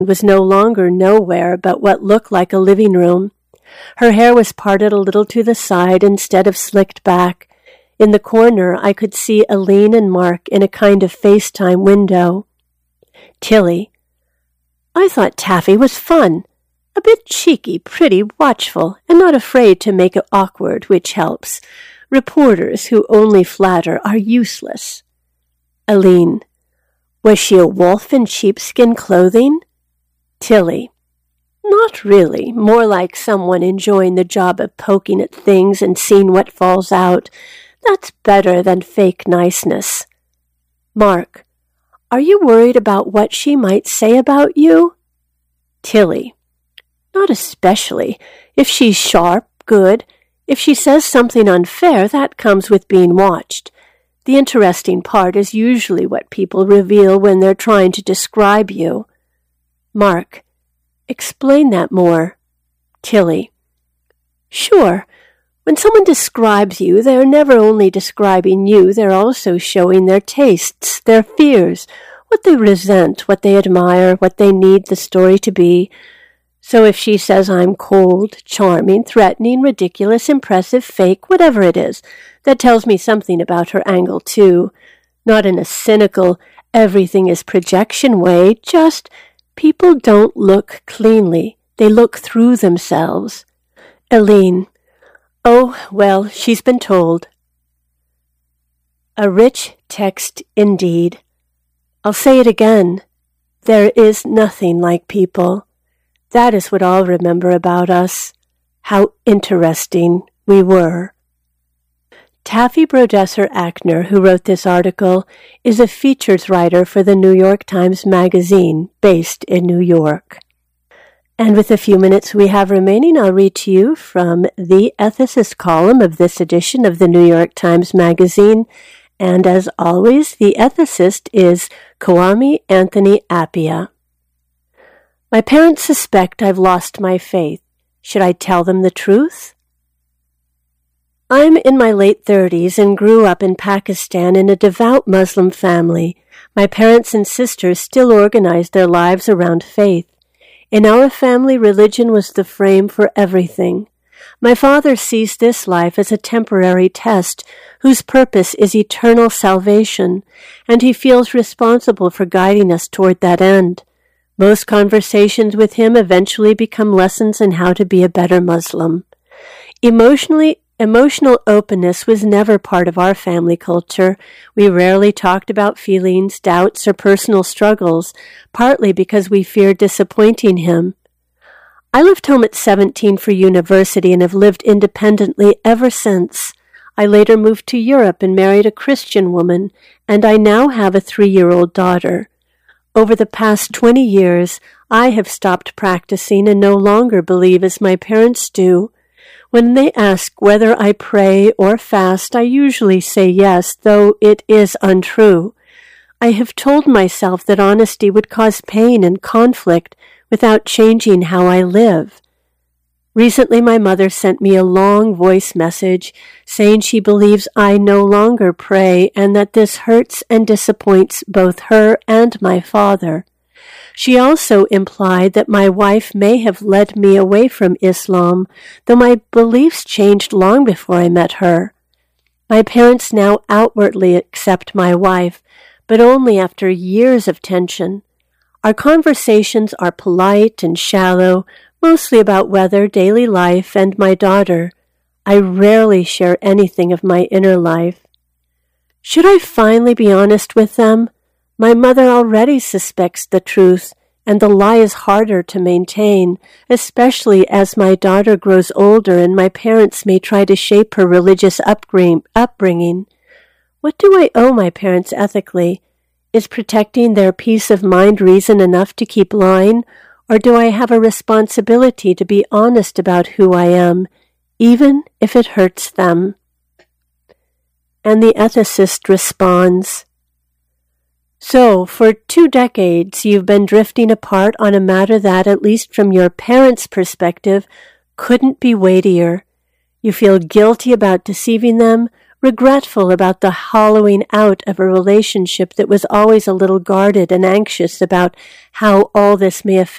was no longer nowhere but what looked like a living room. Her hair was parted a little to the side instead of slicked back. In the corner, I could see Aline and Mark in a kind of FaceTime window. Tilly: I thought Taffy was fun. A bit cheeky, pretty, watchful, and not afraid to make it awkward, which helps. Reporters who only flatter are useless. Aline: Was she a wolf in sheepskin clothing? Tilly: Not really, more like someone enjoying the job of poking at things and seeing what falls out. That's better than fake niceness. Mark: Are you worried about what she might say about you? Tilly: Not especially. If she's sharp, good. If she says something unfair, that comes with being watched. The interesting part is usually what people reveal when they're trying to describe you. Mark: Explain that more. Tilly: Sure. When someone describes you, they're never only describing you, they're also showing their tastes, their fears, what they resent, what they admire, what they need the story to be. So if she says I'm cold, charming, threatening, ridiculous, impressive, fake, whatever it is, that tells me something about her angle too. Not in a cynical, everything is projection way, just people don't look cleanly. They look through themselves. Aline: Oh, well, she's been told. A rich text indeed. I'll say it again. There is nothing like people. That is what I'll remember about us. How interesting we were. Taffy Brodesser-Akner, who wrote this article, is a features writer for the New York Times Magazine, based in New York. And with the few minutes we have remaining, I'll read to you from the Ethicist column of this edition of the New York Times Magazine. And as always, the ethicist is Kwame Anthony Appiah. My parents suspect I've lost my faith. Should I tell them the truth? I'm in my late 30s and grew up in Pakistan in a devout Muslim family. My parents and sisters still organized their lives around faith. In our family, religion was the frame for everything. My father sees this life as a temporary test whose purpose is eternal salvation, and he feels responsible for guiding us toward that end. Most conversations with him eventually become lessons in how to be a better Muslim. Emotional openness was never part of our family culture. We rarely talked about feelings, doubts, or personal struggles, partly because we feared disappointing him. I left home at 17 for university and have lived independently ever since. I later moved to Europe and married a Christian woman, and I now have a 3-year-old daughter. Over the past 20 years, I have stopped practicing and no longer believe as my parents do. When they ask whether I pray or fast, I usually say yes, though it is untrue. I have told myself that honesty would cause pain and conflict without changing how I live. Recently, my mother sent me a long voice message saying she believes I no longer pray and that this hurts and disappoints both her and my father. She also implied that my wife may have led me away from Islam, though my beliefs changed long before I met her. My parents now outwardly accept my wife, but only after years of tension. Our conversations are polite and shallow, mostly about weather, daily life, and my daughter. I rarely share anything of my inner life. Should I finally be honest with them? My mother already suspects the truth, and the lie is harder to maintain, especially as my daughter grows older and my parents may try to shape her religious upbringing. What do I owe my parents ethically? Is protecting their peace of mind reason enough to keep lying, or do I have a responsibility to be honest about who I am, even if it hurts them? And the ethicist responds, So, for 2 decades, you've been drifting apart on a matter that, at least from your parents' perspective, couldn't be weightier. You feel guilty about deceiving them, regretful about the hollowing out of a relationship that was always a little guarded and anxious about how all this may affect